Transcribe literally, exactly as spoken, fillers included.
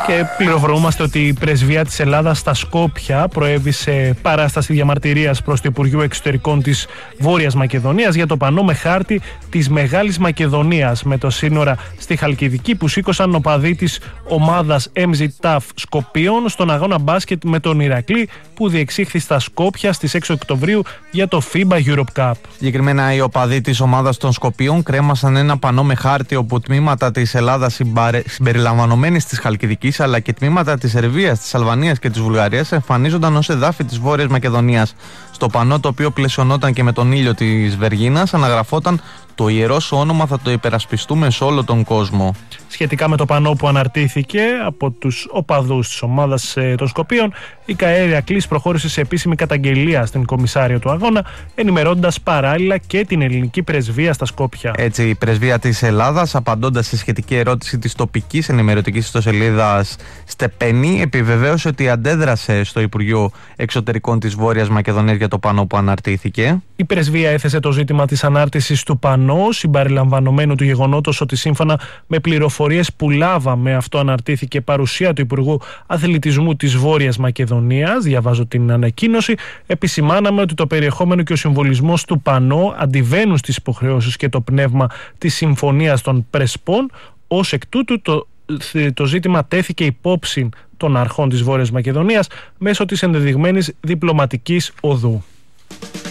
Και πληροφορούμαστε ότι η πρεσβεία της Ελλάδας στα Σκόπια προέβησε παράσταση διαμαρτυρίας προς το Υπουργείο Εξωτερικών της Βόρειας Μακεδονίας για το πανό με χάρτη της Μεγάλης Μακεδονίας με το σύνορα στη Χαλκιδική που σήκωσαν οπαδοί της ομάδας εμ ζι ταφ Σκοπίων στον αγώνα μπάσκετ με τον Ηρακλή που διεξήχθη στα Σκόπια στις έξι Οκτωβρίου για το φίμπα Europe Cup. Συγκεκριμένα, οι οπαδοί της ομάδας των Σκοπίων κρέμασαν ένα πανό με χάρτη όπου τμήματα της Ελλάδας συμπεριλαμβανομένης της Χαλκιδικής αλλά και τμήματα της Σερβίας, της Αλβανίας και της Βουλγαρίας εμφανίζονταν ως εδάφη της Βόρειας Μακεδονίας. Στο πανό, το οποίο πλαισιωνόταν και με τον ήλιο της Βεργίνας, αναγραφόταν «Το ιερό σου όνομα θα το υπερασπιστούμε σε όλο τον κόσμο». Σχετικά με το πανό που αναρτήθηκε από τους οπαδούς της ομάδας ε, των Σκοπίων, η ΚΑΕ Ηρακλής προχώρησε σε επίσημη καταγγελία στην κομισάριο του αγώνα, ενημερώνοντας παράλληλα και την ελληνική πρεσβεία στα Σκόπια. Έτσι, η πρεσβεία της Ελλάδας, απαντώντας σε σχετική ερώτηση της τοπικής ενημερωτικής ιστοσελίδας Στεπενή, επιβεβαίωσε ότι αντέδρασε στο Υπουργείο Εξωτερικών της Βόρειας Μακεδονίας για το πανό που αναρτήθηκε. Η πρεσβεία έθεσε το ζήτημα της ανάρτησης του πανό, συμπεριλαμβανομένου του γεγονότος ότι σύμφωνα με πληροφορίες που λάβαμε, αυτό αναρτήθηκε παρουσία του Υπουργού Αθλητισμού της Βόρειας Μακεδονίας. Διαβάζω την ανακοίνωση. Επισημάναμε ότι το περιεχόμενο και ο συμβολισμός του πανό αντιβαίνουν στις υποχρεώσεις και το πνεύμα της Συμφωνίας των Πρεσπών. Ως εκ τούτου, το, το ζήτημα τέθηκε υπόψη των αρχών της Βόρειας Μακεδονίας μέσω της ενδεδειγμένης διπλωματικής οδού.